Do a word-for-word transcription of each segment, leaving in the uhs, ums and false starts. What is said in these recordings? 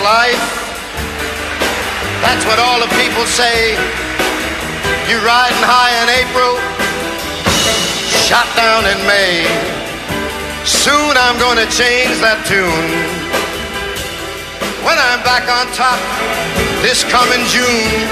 life. That's what all the people say. You riding high in April, shot down in May. Soon I'm gonna change that tune. When I'm back on top this coming June.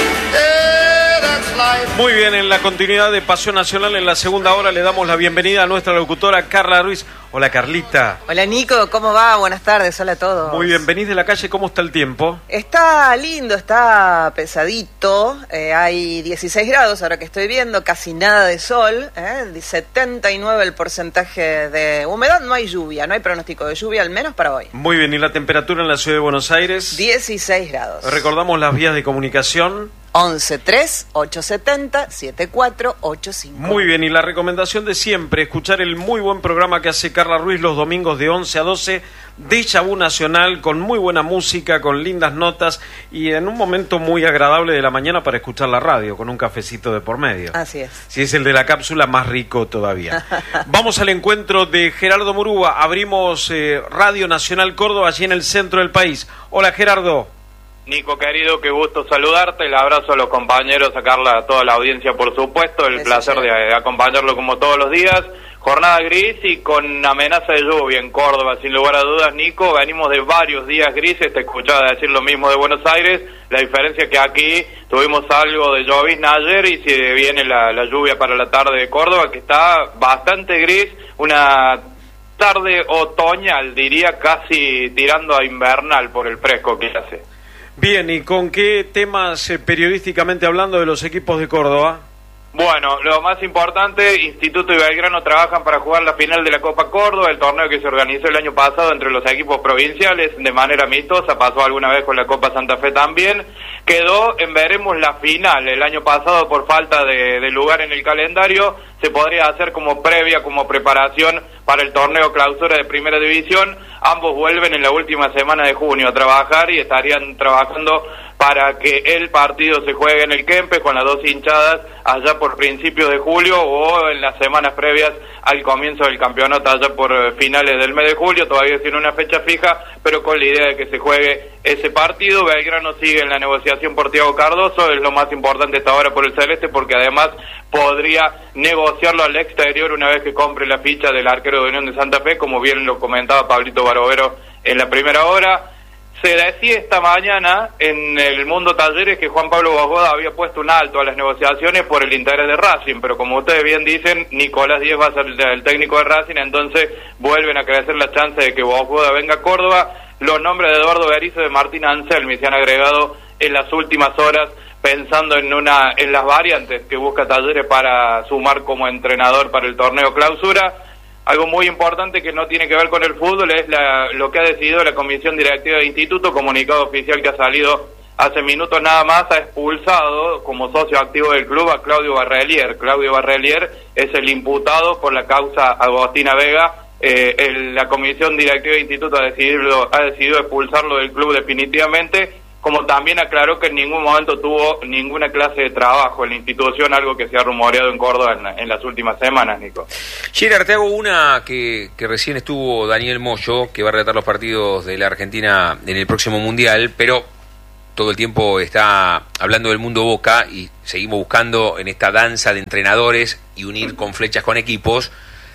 Yeah, that's life. Muy bien, en la continuidad de Pasión Nacional, en la segunda hora le damos la bienvenida a nuestra locutora Carla Ruiz. Hola, Carlita. Hola, Nico, ¿cómo va? Buenas tardes, hola a todos. Muy bien, venís de la calle, ¿cómo está el tiempo? Está lindo, está pesadito, eh, hay dieciséis grados ahora que estoy viendo, casi nada de sol, eh, setenta y nueve el porcentaje de humedad, no hay lluvia, no hay pronóstico de lluvia, al menos para hoy. Muy bien, ¿y la temperatura en la ciudad de Buenos Aires? dieciséis grados. Recordamos las vías de comunicación. once tres ochocientos setenta setenta y cuatro ochenta y cinco. Muy bien, y la recomendación de siempre, escuchar el muy buen programa que hace Carla Ruiz los domingos de once a doce, Déjà Vu Nacional, con muy buena música, con lindas notas y en un momento muy agradable de la mañana para escuchar la radio, con un cafecito de por medio. Así es. Si es el de la cápsula, más rico todavía. Vamos al encuentro de Gerardo Murúa, abrimos eh, Radio Nacional Córdoba, allí en el centro del país. Hola, Gerardo. Nico, querido, qué gusto saludarte, el abrazo a los compañeros, a Carla, a toda la audiencia, por supuesto, el Eso placer sí. de, de acompañarlo como todos los días. Jornada gris y con amenaza de lluvia en Córdoba, sin lugar a dudas, Nico. Venimos de varios días grises, te escuchaba decir lo mismo de Buenos Aires. La diferencia es que aquí tuvimos algo de llovizna ayer y se viene la, la lluvia para la tarde de Córdoba, que está bastante gris, una tarde otoñal, diría, casi tirando a invernal por el fresco que hace. Bien, ¿y con qué temas eh, periodísticamente hablando de los equipos de Córdoba? Bueno, lo más importante, Instituto y Belgrano trabajan para jugar la final de la Copa Córdoba, el torneo que se organizó el año pasado entre los equipos provinciales de manera amistosa, pasó alguna vez con la Copa Santa Fe también, quedó en veremos la final, el año pasado por falta de, de lugar en el calendario, se podría hacer como previa, como preparación para el torneo clausura de Primera División. Ambos vuelven en la última semana de junio a trabajar y estarían trabajando para que el partido se juegue en el Kempes con las dos hinchadas allá por principios de julio o en las semanas previas al comienzo del campeonato allá por finales del mes de julio, todavía sin una fecha fija, pero con la idea de que se juegue ese partido. Belgrano sigue en la negociación por Thiago Cardoso, es lo más importante hasta ahora por el Celeste, porque además podría negociarlo al exterior una vez que compre la ficha del arquero de Unión de Santa Fe, como bien lo comentaba Pablito Barovero en la primera hora. Se decía esta mañana en el Mundo Talleres que Juan Pablo Bogoda había puesto un alto a las negociaciones por el interés de Racing, pero como ustedes bien dicen, Nicolás Díez va a ser el técnico de Racing, entonces vuelven a crecer la chance de que Bogoda venga a Córdoba. Los nombres de Eduardo Berizzo y de Martín Anselmi se han agregado en las últimas horas, pensando en una en las variantes que busca Talleres para sumar como entrenador para el torneo clausura. Algo muy importante que no tiene que ver con el fútbol es la, lo que ha decidido la Comisión Directiva de Instituto, comunicado oficial que ha salido hace minutos nada más, ha expulsado como socio activo del club a Claudio Barrelier. Claudio Barrelier es el imputado por la causa Agostina Vega. Eh, el, la Comisión Directiva de Instituto ha decidido, ha decidido expulsarlo del club definitivamente, como también aclaró que en ningún momento tuvo ninguna clase de trabajo en la institución, algo que se ha rumoreado en Córdoba en, en las últimas semanas, Nico. Gerard, te hago una que, que recién estuvo Daniel Moyo, que va a relatar los partidos de la Argentina en el próximo Mundial, pero todo el tiempo está hablando del mundo Boca y seguimos buscando en esta danza de entrenadores y unir con flechas con equipos.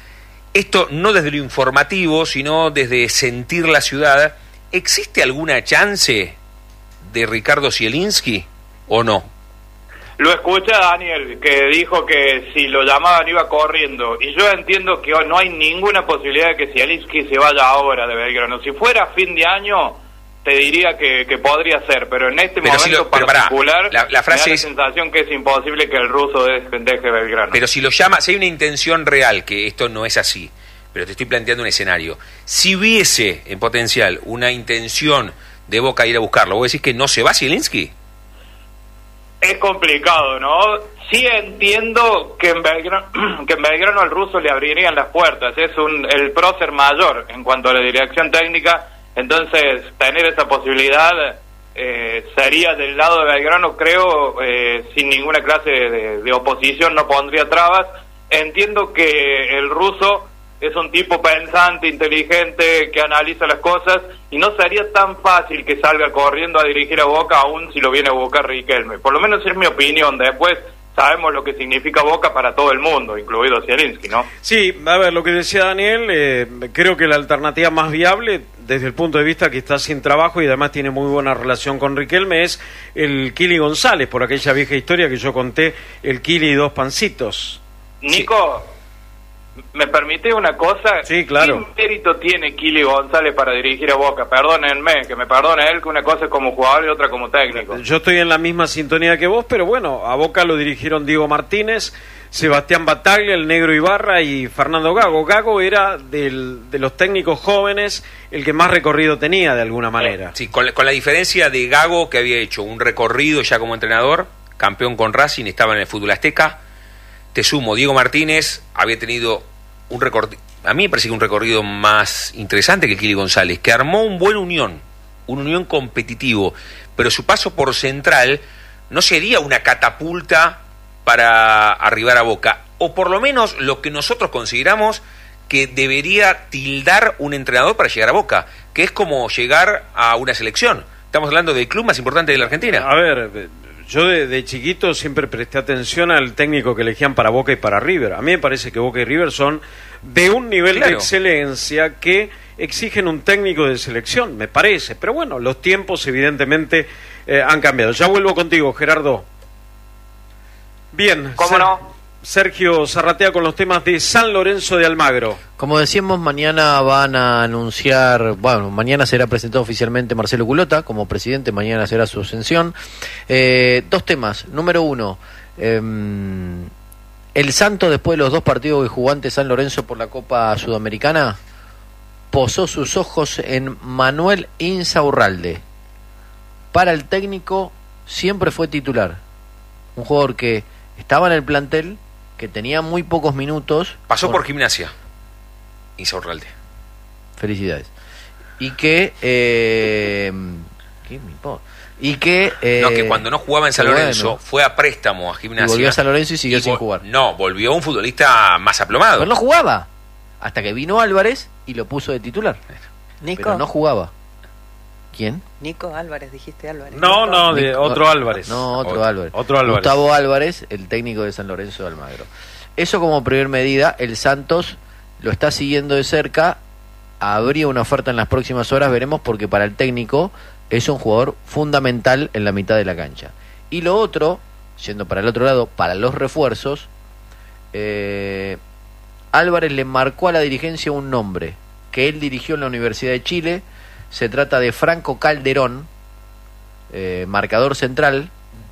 Esto no desde lo informativo, sino desde sentir la ciudad. ¿Existe alguna chance de Ricardo Zielinski o no? Lo escucha Daniel, que dijo que si lo llamaban iba corriendo, y yo entiendo que no hay ninguna posibilidad de que Zielinski se vaya ahora de Belgrano. Si fuera fin de año te diría que, que podría ser, pero en este pero momento si lo, pero particular pará, la, la frase me da es, la sensación que es imposible que el ruso deje, deje Belgrano. Pero si lo llama, si hay una intención real, que esto no es así, pero te estoy planteando un escenario, si hubiese en potencial una intención de Boca ir a buscarlo, ¿vos decís que no se va Zielinski? Es complicado, ¿no? Sí entiendo que en Belgrano, que en Belgrano al ruso le abrirían las puertas, es un el prócer mayor en cuanto a la dirección técnica, entonces tener esa posibilidad eh, sería del lado de Belgrano, creo, eh, sin ninguna clase de, de oposición, no pondría trabas. Entiendo que el ruso es un tipo pensante, inteligente, que analiza las cosas, y no sería tan fácil que salga corriendo a dirigir a Boca, aún si lo viene a buscar Riquelme. Por lo menos es mi opinión. Después sabemos lo que significa Boca para todo el mundo, incluido Zielinski, ¿no? Sí, a ver, lo que decía Daniel, eh, creo que la alternativa más viable, desde el punto de vista que está sin trabajo y además tiene muy buena relación con Riquelme, es el Kili González, por aquella vieja historia que yo conté, el Kili y dos pancitos. Nico, sí. ¿Me permite una cosa? Sí, claro. ¿Qué mérito tiene Kili González para dirigir a Boca? Perdónenme, que me perdone él, que una cosa es como jugador y otra como técnico. Yo estoy en la misma sintonía que vos, pero bueno, a Boca lo dirigieron Diego Martínez, Sebastián Bataglia, el Negro Ibarra y Fernando Gago. Gago era del, de los técnicos jóvenes el que más recorrido tenía, de alguna manera. Sí, con, con la diferencia de Gago, que había hecho un recorrido ya como entrenador, campeón con Racing, estaba en el fútbol azteca. Te sumo, Diego Martínez había tenido un recorrido, a mí me parece que un recorrido más interesante que el Kili González, que armó un buen Unión, un Unión competitivo, pero su paso por Central no sería una catapulta para arribar a Boca, o por lo menos lo que nosotros consideramos que debería tildar un entrenador para llegar a Boca, que es como llegar a una selección. Estamos hablando del club más importante de la Argentina. A ver, yo de, de chiquito siempre presté atención al técnico que elegían para Boca y para River. A mí me parece que Boca y River son de un nivel claro. de excelencia que exigen un técnico de selección, me parece. Pero bueno, los tiempos evidentemente eh, han cambiado. Ya vuelvo contigo, Gerardo. Bien. ¿Cómo Ser- no? Sergio Zarratea con los temas de San Lorenzo de Almagro. Como decíamos, mañana van a anunciar, bueno, mañana será presentado oficialmente Marcelo Culota como presidente, mañana será su ascensión. Eh, dos temas. Número uno, eh, el Santo, después de los dos partidos que jugó ante San Lorenzo por la Copa Sudamericana, posó sus ojos en Manuel Insaurralde. Para el técnico siempre fue titular. Un jugador que estaba en el plantel, que tenía muy pocos minutos. Pasó por, por Gimnasia, Insaurralde. Felicidades. Y que... Eh, ¿qué me importa? Y que... Eh, no, que cuando no jugaba en San Lorenzo, bueno, fue a préstamo a Gimnasia. Y volvió a San Lorenzo y siguió y sin vo- jugar. No, volvió un futbolista más aplomado. Pero no jugaba. Hasta que vino Álvarez y lo puso de titular. Nico. Pero no jugaba. ¿Quién? Nico Álvarez, dijiste Álvarez. No, Nico. no, de Nico- otro Álvarez. No, otro, Otro- Álvarez. otro Álvarez. Gustavo Álvarez, el técnico de San Lorenzo de Almagro. Eso como primer medida. El Santos lo está siguiendo de cerca. Habría una oferta en las próximas horas, veremos, porque para el técnico es un jugador fundamental en la mitad de la cancha. Y lo otro, yendo para el otro lado, para los refuerzos, eh, Álvarez le marcó a la dirigencia un nombre que él dirigió en la Universidad de Chile. Se trata de Franco Calderón, eh, marcador central,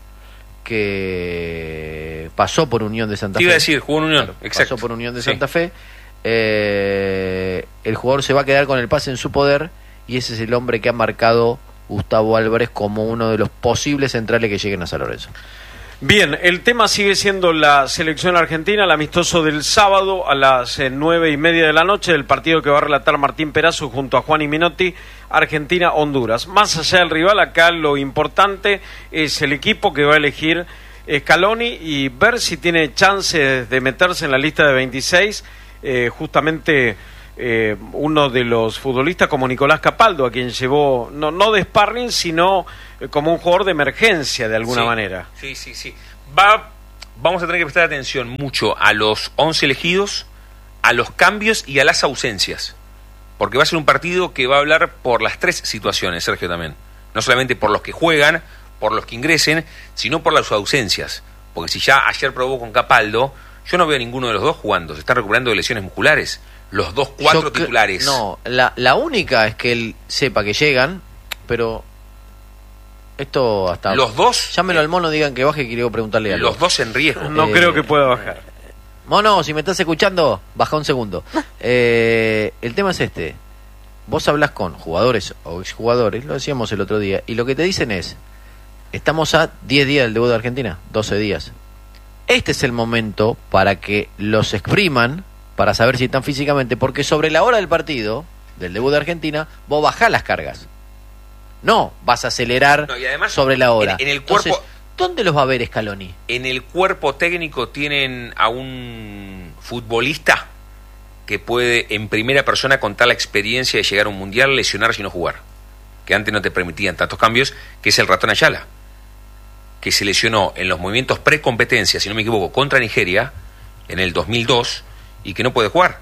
que pasó por Unión de Santa Te Fe. iba a decir, jugó en Unión, Claro, exacto. pasó por Unión de Sí. Santa Fe. Eh, el jugador se va a quedar con el pase en su poder y ese es el hombre que ha marcado Gustavo Álvarez como uno de los posibles centrales que lleguen a San Lorenzo. Bien, el tema sigue siendo la selección argentina, el amistoso del sábado a las eh, nueve y media de la noche, del partido que va a relatar Martín Perazo junto a Juan y Minotti, Argentina-Honduras. Más allá del rival, acá lo importante es el equipo que va a elegir Scaloni y ver si tiene chances de meterse en la lista de veintiséis, eh, justamente eh, uno de los futbolistas como Nicolás Capaldo, a quien llevó, no, no de sparring, sino eh, como un jugador de emergencia de alguna Sí, manera. Sí, sí, sí. Va, vamos a tener que prestar atención mucho a los once elegidos, a los cambios y a las ausencias. Porque va a ser un partido que va a hablar por las tres situaciones, Sergio, también. No solamente por los que juegan, por los que ingresen, sino por las ausencias. Porque si ya ayer probó con Capaldo, yo no veo a ninguno de los dos jugando. Se están recuperando de lesiones musculares. Los dos cuatro Yo cre- titulares. No, la, la única es que él sepa que llegan, pero esto hasta... Los dos, Llámelo al mono, digan que baje, que quiero preguntarle algo. los dos en riesgo. No Eh, creo que pueda bajar. Mono, si me estás escuchando, baja un segundo. Eh, el tema es este. Vos hablás con jugadores o exjugadores, lo decíamos el otro día, y lo que te dicen es, estamos a diez días del debut de Argentina, doce días. Este es el momento para que los expriman, para saber si están físicamente, porque sobre la hora del partido, del debut de Argentina, vos bajás las cargas. No, vas a acelerar No, y además, sobre la hora. en- en el cuerpo- Entonces, ¿dónde los va a ver Scaloni? En el cuerpo técnico tienen a un futbolista que puede en primera persona contar la experiencia de llegar a un mundial, lesionarse y no jugar, que antes no te permitían tantos cambios, que es el ratón Ayala, que se lesionó en los movimientos pre-competencia, si no me equivoco, contra Nigeria en el dos mil dos y que no puede jugar.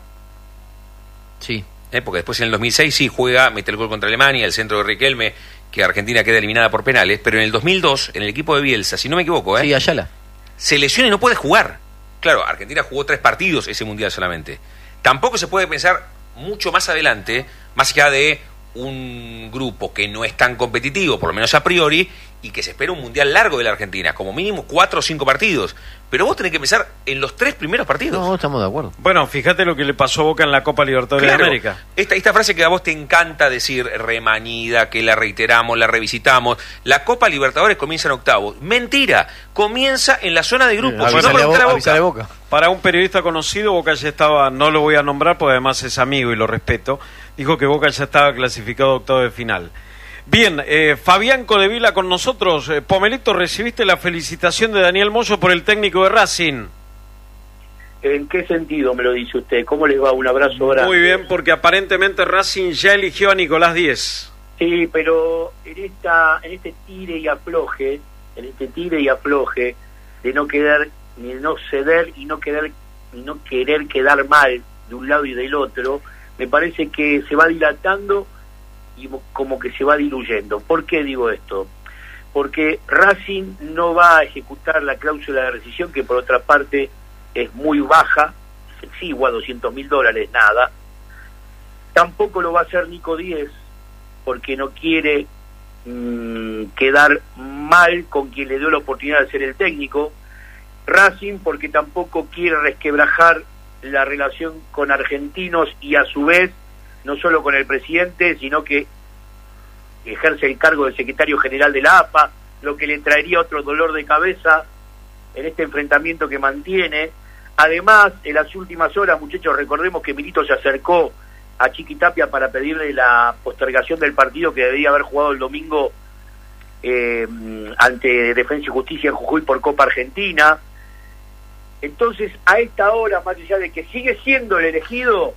Sí. ¿Eh? Porque después en el dos mil seis sí juega, mete el gol contra Alemania, el centro de Riquelme, que Argentina queda eliminada por penales, pero en el dos mil dos, en el equipo de Bielsa, si no me equivoco, ¿eh? Sí, Ayala. se lesiona y no puede jugar. Claro, Argentina jugó tres partidos ese mundial solamente. Tampoco se puede pensar mucho más adelante, más allá de un grupo que no es tan competitivo, por lo menos a priori, y que se espera un mundial largo de la Argentina, como mínimo cuatro o cinco partidos. Pero vos tenés que pensar en los tres primeros partidos. No, estamos de acuerdo. Bueno, fíjate lo que le pasó a Boca en la Copa Libertadores Claro, de América. Esta, esta frase que a vos te encanta decir, remanida, que la reiteramos, la revisitamos. La Copa Libertadores comienza en octavos. Mentira, comienza en la zona de grupos. Sí, No avísale preguntar a a Boca, Boca. avísale a Boca. Para un periodista conocido, Boca ya estaba, no lo voy a nombrar porque además es amigo y lo respeto, dijo que Boca ya estaba clasificado a octavo de final. Bien, eh, Fabián Codevila con nosotros. Eh, Pomelito, ¿recibiste la felicitación de Daniel Moyo por el técnico de Racing? ¿En qué sentido me lo dice usted? ¿Cómo les va? Un abrazo grande. Muy bien, porque aparentemente Racing ya eligió a Nicolás Díez. Sí, pero en esta, en este tire y afloje, en este tire y afloje de no quedar, ni no ceder y no quedar, y no querer quedar mal de un lado y del otro, me parece que se va dilatando y como que se va diluyendo. ¿Por qué digo esto? Porque Racing no va a ejecutar la cláusula de rescisión, que por otra parte es muy baja, es exigua, doscientos mil dólares, nada. Tampoco lo va a hacer Nico Díez, porque no quiere mmm, quedar mal con quien le dio la oportunidad de ser el técnico. Racing, porque tampoco quiere resquebrajar la relación con Argentinos y a su vez no solo con el presidente, sino que ejerce el cargo de secretario general de la A F A, lo que le traería otro dolor de cabeza en este enfrentamiento que mantiene. Además, en las últimas horas, muchachos, recordemos que Milito se acercó a Chiquitapia para pedirle la postergación del partido que debía haber jugado el domingo eh, ante Defensa y Justicia en Jujuy por Copa Argentina. Entonces, a esta hora, más allá de que sigue siendo el elegido,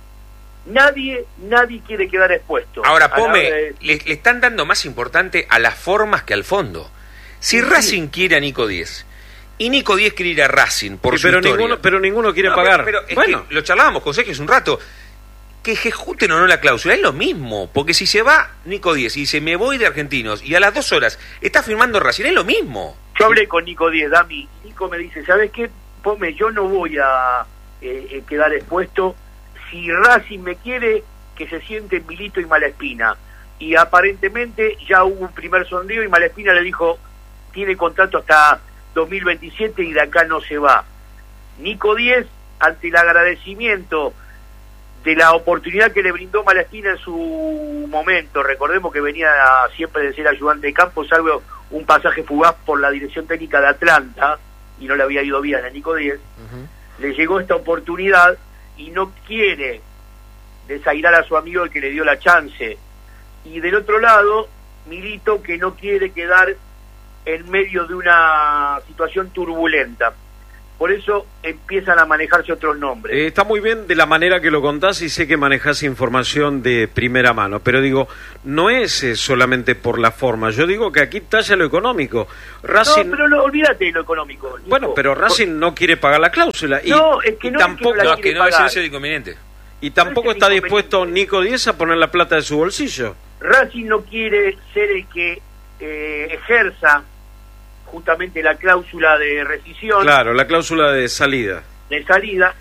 Nadie, nadie quiere quedar expuesto. Ahora, Pome, de... le, le están dando más importante a las formas que al fondo. Si sí. Racing quiere a Nico Díez y Nico Díez quiere ir a Racing por sí, su pero historia, ninguno, pero ninguno quiere no, pagar. Pero, pero bueno, que lo charlábamos con Sergio hace un rato. Que ejecuten o no la cláusula es lo mismo, porque si se va Nico Díez y dice me voy de Argentinos y a las dos horas está firmando Racing, es lo mismo. Yo hablé con Nico Díez, Dami. Nico me dice, ¿sabes qué? Pome, yo no voy a eh, quedar expuesto. Si Racing me quiere, que se siente Milito y Malaspina. Y aparentemente ya hubo un primer sondeo y Malaspina le dijo, tiene contrato hasta dos mil veintisiete y de acá no se va. Nico Díez, ante el agradecimiento de la oportunidad que le brindó Malaspina en su momento, recordemos que venía siempre de ser ayudante de campo, salvo un pasaje fugaz por la dirección técnica de Atlanta, y no le había ido bien a Nico Díez, uh-huh. Le llegó esta oportunidad y no quiere desairar a su amigo el que le dio la chance. Y del otro lado, Milito, que no quiere quedar en medio de una situación turbulenta. Por eso empiezan a manejarse otros nombres. Eh, está muy bien de la manera que lo contás y sé que manejás información de primera mano, pero digo, no es eh, solamente por la forma. Yo digo que aquí talla lo económico. Racing... No, pero no, olvídate de lo económico. Nico. Bueno, pero Racing por... no quiere pagar la cláusula. Y, no, es que no, tampoco, es que no, no, que no es ese el inconveniente. Y tampoco no es está dispuesto Nico Díez a poner la plata de su bolsillo. Racing no quiere ser el que eh, ejerza justamente la cláusula de rescisión. Claro, la cláusula de salida. De salida.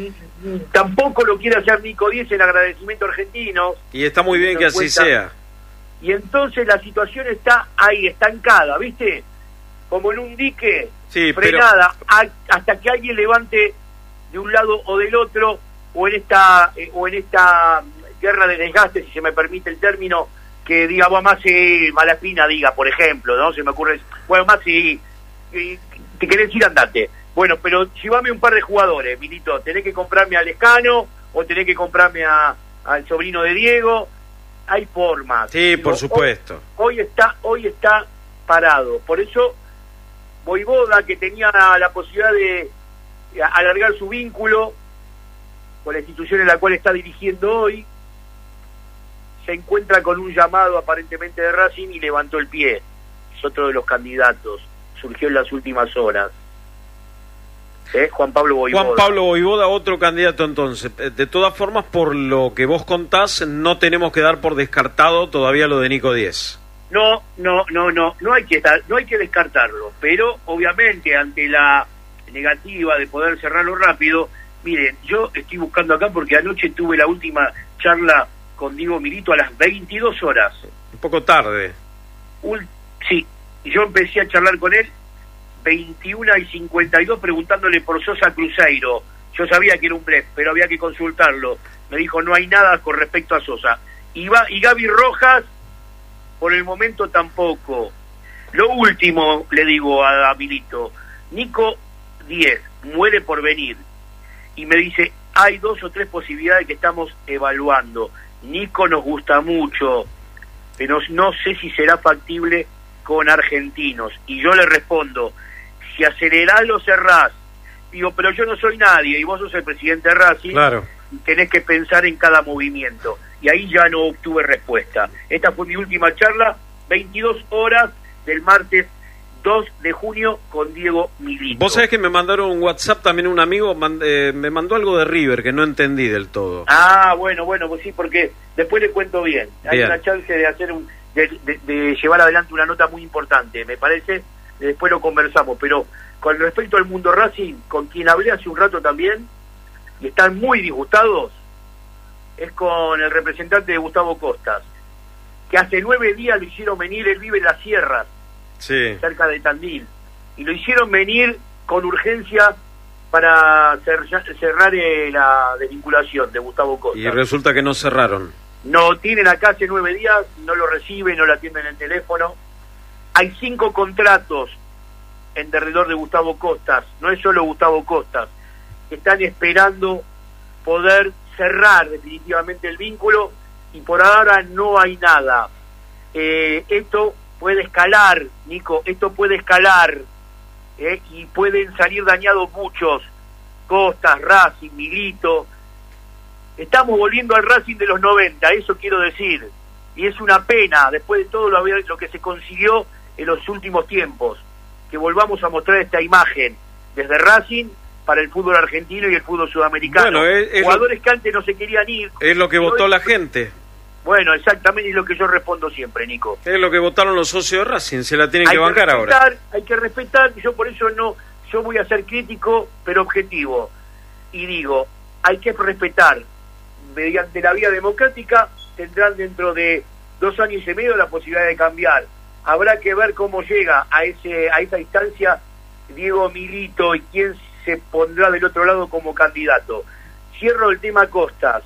Tampoco lo quiere hacer Nico Díez en agradecimiento argentino. Y está muy bien que así sea. Y entonces la situación está ahí, estancada, ¿viste? Como en un dique, sí, frenada, pero... a, hasta que alguien levante de un lado o del otro, o en esta eh, o en esta guerra de desgaste, si se me permite el término, que diga, vos más si Malaspina diga, por ejemplo, ¿no? Se me ocurre, bueno, más si te querés ir, andate. Bueno, pero llévame un par de jugadores, Milito, tenés que comprarme a Lescano, o tenés que comprarme a, al sobrino de Diego, hay formas. Sí, Digo, por supuesto. Hoy, hoy está, hoy está parado, por eso Voivoda, que tenía la posibilidad de alargar su vínculo, con la institución en la cual está dirigiendo hoy, se encuentra con un llamado aparentemente de Racing y levantó el pie. Es otro de los candidatos, surgió en las últimas horas. ¿Eh? Juan Pablo Voivoda. Juan Pablo Voivoda, otro candidato entonces. De todas formas, por lo que vos contás, no tenemos que dar por descartado todavía lo de Nico Diez. No, no, no, no, no hay que estar, no hay que descartarlo, pero obviamente ante la negativa de poder cerrarlo rápido, miren, yo estoy buscando acá porque anoche tuve la última charla con Diego Milito a las veintidós horas. Un poco tarde. Un, sí, yo empecé a charlar con él veintiuna y cincuenta y dos preguntándole por Sosa Cruzeiro. Yo sabía que era un blef, pero había que consultarlo. Me dijo, no hay nada con respecto a Sosa. Y, va, y Gaby Rojas, por el momento tampoco. Lo último, le digo a, a Milito, Nico Diez muere por venir. Y me dice, hay dos o tres posibilidades que estamos evaluando. Nico nos gusta mucho, pero no sé si será factible con Argentinos. Y yo le respondo, si acelerás lo cerrás. Digo, pero yo no soy nadie y vos sos el presidente de Racing. Claro. Y tenés que pensar en cada movimiento. Y ahí ya no obtuve respuesta. Esta fue mi última charla, veintidós horas del martes dos de junio con Diego Milito. Vos sabés que me mandaron un WhatsApp también un amigo, mand eh, me mandó algo de River que no entendí del todo. Ah, bueno, bueno, pues sí, porque después le cuento bien. Hay bien. Una chance de hacer un de, de, de llevar adelante una nota muy importante, me parece. Después lo conversamos, pero con respecto al mundo Racing, con quien hablé hace un rato también, y están muy disgustados, es con el representante de Gustavo Costas, que hace nueve días lo hicieron venir, él vive en las sierras, sí, cerca de Tandil, y lo hicieron venir con urgencia para cerrar, cerrar eh, la desvinculación de Gustavo Costas. y resulta que no cerraron. No tienen acá hace nueve días, no lo reciben, no lo atienden en el teléfono. Hay cinco contratos en derredor de Gustavo Costas, no es solo Gustavo Costas, están esperando poder cerrar definitivamente el vínculo y por ahora no hay nada. Eh, esto puede escalar, Nico, esto puede escalar eh, y pueden salir dañados muchos, Costas, Racing, Milito. Estamos volviendo al Racing de los noventa, eso quiero decir, y es una pena, después de todo lo, lo que se consiguió en los últimos tiempos, que volvamos a mostrar esta imagen desde Racing para el fútbol argentino y el fútbol sudamericano. Bueno, es, es jugadores lo, que antes no se querían ir. Es lo que votó la gente. Bueno, exactamente es lo que yo respondo siempre, Nico. Es lo que votaron los socios de Racing, se la tienen hay que bancar que respetar, ahora. Hay que respetar, yo por eso no, yo voy a ser crítico, pero objetivo. Y digo, hay que respetar, mediante la vía democrática, tendrán dentro de dos años y medio la posibilidad de cambiar. Habrá que ver cómo llega a ese a esa instancia Diego Milito y quién se pondrá del otro lado como candidato. Cierro el tema Costas.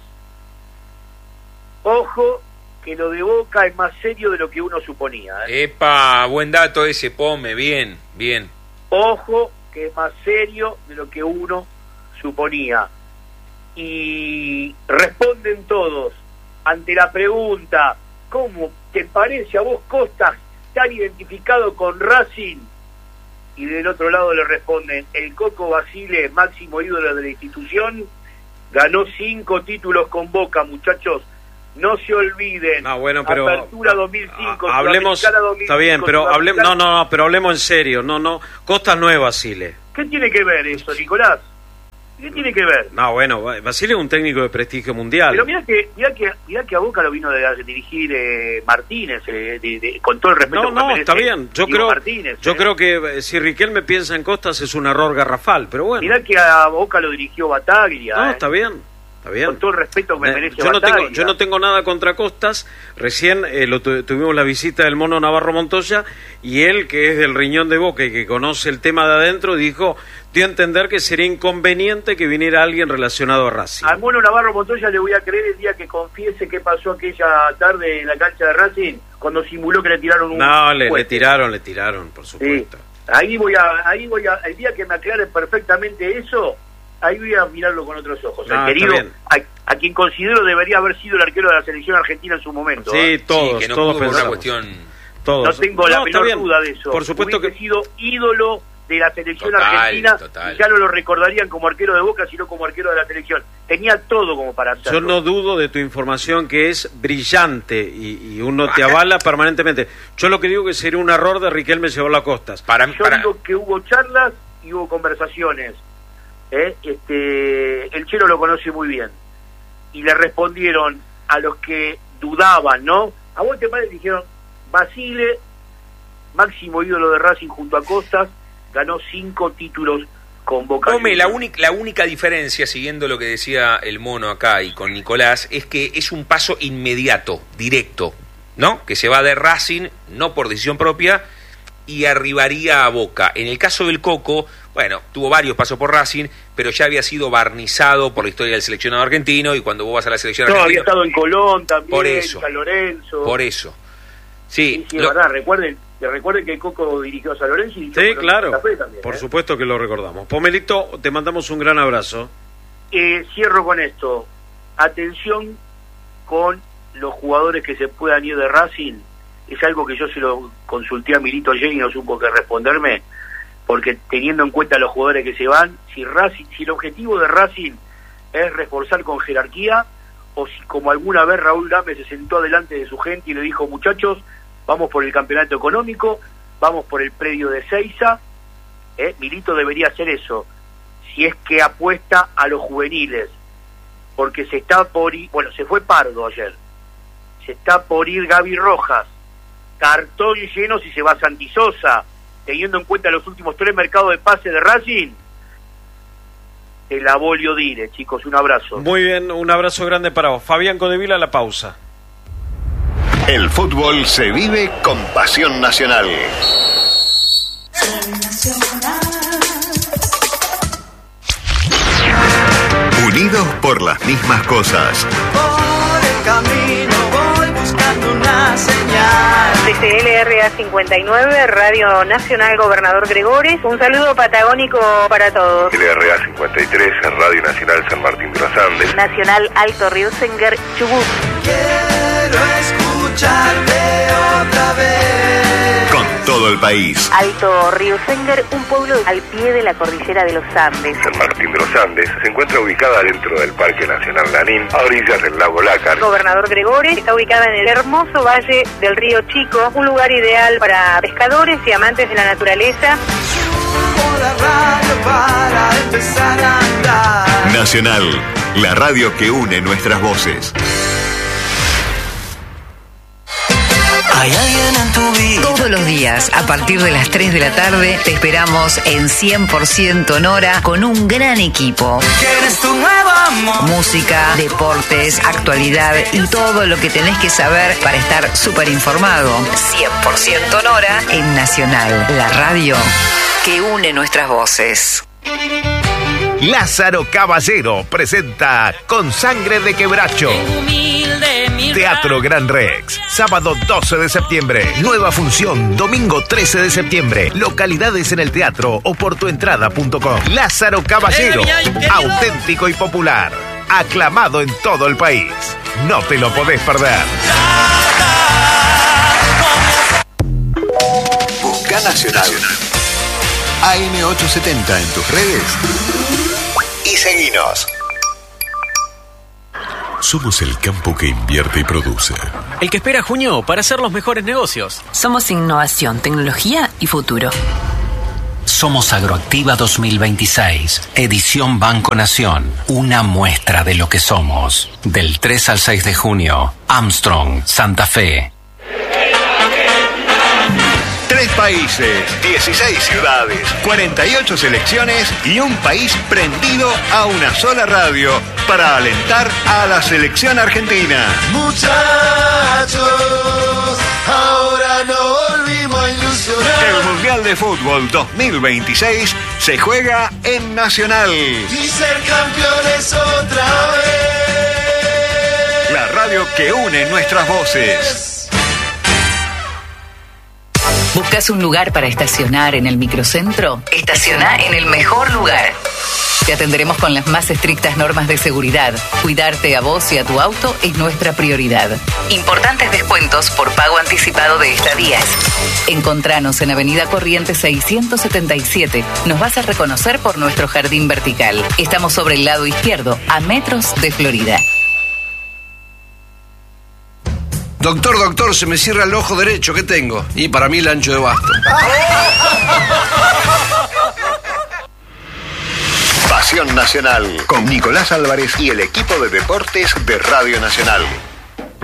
Ojo, que lo de Boca es más serio de lo que uno suponía. ¿eh? Epa, buen dato ese, Pome, bien, bien. Ojo, que es más serio de lo que uno suponía. Y responden todos ante la pregunta, ¿cómo te parece a vos Costas tan identificado con Racing? Y del otro lado le responden, el Coco Basile, máximo ídolo de la institución, ganó cinco títulos con Boca, muchachos. No se olviden. No, bueno, pero Apertura dos mil cinco, a, hablemos, dos mil cinco, está bien, pero hablemos, no, no, no, pero hablemos en serio. No, no, Costas no es Basile. ¿Qué tiene que ver eso, Nicolás? ¿Qué tiene que ver? No, bueno, Basile es un técnico de prestigio mundial. Pero mira que mira que mira que a Boca lo vino de, de dirigir eh, Martínez, eh, de, de, con todo el respeto. No, no, está bien. Yo creo, Martínez, yo eh. creo que si Riquelme piensa en Costas es un error garrafal, pero bueno. Mirá que a Boca lo dirigió Bataglia. No, eh. está bien. Está bien. Con todo el respeto que me merece yo no Bataglia. tengo yo no tengo nada contra Costas. Recién eh, lo tu, tuvimos la visita del mono Navarro Montoya y él, que es del riñón de Boca y que conoce el tema de adentro, dijo, dio a entender que sería inconveniente que viniera alguien relacionado a Racing. Al mono Navarro Montoya le voy a creer el día que confiese qué pasó aquella tarde en la cancha de Racing cuando simuló que le tiraron un No, le, le puente. tiraron, le tiraron, por supuesto. Sí. Ahí voy a ahí voy a el día que me aclare perfectamente eso, ahí voy a mirarlo con otros ojos. No, el querido, está bien. a, a quien considero debería haber sido el arquero de la selección argentina en su momento. Sí, ¿eh? todos, sí, que no todos pudo por una pensamos. cuestión. Todos. No tengo la No, está menor bien. duda de eso. Por supuesto Hubiese que sido ídolo de la selección Total, argentina, total. y ya no lo recordarían como arquero de Boca, sino como arquero de la selección. Tenía todo como para hacerlo. Yo no dudo de tu información, que es brillante y, y uno te avala permanentemente. Yo lo que digo que sería un error de Riquelme llevarlo a Costas. Para, Yo para... digo que hubo charlas y hubo conversaciones. ¿eh? Este, el Chelo lo conoce muy bien. Y le respondieron a los que dudaban, ¿no? A vos te parece, dijeron, Basile, máximo ídolo de Racing junto a Costas, ganó cinco títulos con Boca. Come, la única, la única diferencia, siguiendo lo que decía el Mono acá y con Nicolás, es que es un paso inmediato, directo, ¿no? Que se va de Racing, no por decisión propia, y arribaría a Boca. En el caso del Coco, bueno, tuvo varios pasos por Racing, pero ya había sido barnizado por la historia del seleccionado argentino, y cuando vos vas a la selección no, argentina... había estado en Colón también, por eso, San Lorenzo. Por eso. Sí, Sí, sí, lo... es verdad, recuerden, recuerden que el Coco dirigió a San Lorenzo y dirigió Sí, a Colón claro, Santa Fe también, por ¿eh? supuesto que lo recordamos. Pomelito, te mandamos un gran abrazo. Eh, cierro con esto. Atención con los jugadores que se puedan ir de Racing. Es algo que yo se lo consulté a Milito ayer y no supo qué responderme, porque teniendo en cuenta los jugadores que se van, si Racing, si el objetivo de Racing es reforzar con jerarquía, o si como alguna vez Raúl Gámez se sentó delante de su gente y le dijo, muchachos, vamos por el campeonato económico, vamos por el predio de Seiza, eh, Milito debería hacer eso, si es que apuesta a los juveniles, porque se está por ir, bueno, se fue Pardo ayer, se está por ir Gaby Rojas, cartón lleno si se va Santi Sosa, teniendo en cuenta los últimos tres mercados de pase de Racing, el abolio dire, chicos, un abrazo. Muy bien, un abrazo grande para vos. Fabián Codevila, la pausa. El fútbol se vive con pasión nacional. Unidos por las mismas cosas. Por el camino voy buscando una señal. C C L R A cincuenta y nueve, Radio Nacional Gobernador Gregores. Un saludo patagónico para todos. L R A cincuenta y tres, Radio Nacional San Martín de los Andes. Nacional Alto Riusenger, Chubut. Quiero escucharte otra vez. Con todo el país. Alto Riusenger, un pueblo al pie de la cordillera de los Andes. San Martín de los Andes se encuentra ubicada dentro del Parque Nacional Lanín, a orillas del lago Lácar. Gobernador Gregores está ubicada en el hermoso valle del río Chico, un lugar ideal para pescadores y amantes de la naturaleza. Subo la radio para empezar a andar. Nacional, la radio que une nuestras voces. Hay alguien en tu vida. Todos los días, a partir de las tres de la tarde, te esperamos en cien por ciento Nora con un gran equipo. ¿Quieres tu nuevo amor? Música, deportes, actualidad y todo lo que tenés que saber para estar súper informado. cien por ciento Nora en Nacional, la radio que une nuestras voces. Lázaro Caballero presenta Con Sangre de Quebracho. Teatro Gran Rex, sábado doce de septiembre. Nueva función, domingo trece de septiembre. Localidades en el teatro o por tu entrada punto com. Lázaro Caballero, auténtico y popular. Aclamado en todo el país. No te lo podés perder. Busca Nacional. A M ochocientos setenta en tus redes y seguinos. Somos el campo que invierte y produce. El que espera junio para hacer los mejores negocios. Somos innovación, tecnología y futuro. Somos Agroactiva dos mil veintiséis, edición Banco Nación. Una muestra de lo que somos. Del tres al seis de junio, Armstrong, Santa Fe. Tres países, dieciséis ciudades, cuarenta y ocho selecciones y un país prendido a una sola radio para alentar a la selección argentina. Muchachos, ahora no volvimos a ilusionar. El Mundial de Fútbol dos mil veintiséis se juega en Nacional. Y ser campeones otra vez. La radio que une nuestras voces. ¿Buscas un lugar para estacionar en el microcentro? Estaciona en el mejor lugar. Te atenderemos con las más estrictas normas de seguridad. Cuidarte a vos y a tu auto es nuestra prioridad. Importantes descuentos por pago anticipado de estadías. Encontranos en Avenida Corrientes seiscientos setenta y siete. Nos vas a reconocer por nuestro jardín vertical. Estamos sobre el lado izquierdo, a metros de Florida. Doctor, doctor, se me cierra el ojo derecho, ¿qué tengo? Y para mí el ancho de basto. Pasión Nacional con Nicolás Álvarez y el equipo de deportes de Radio Nacional.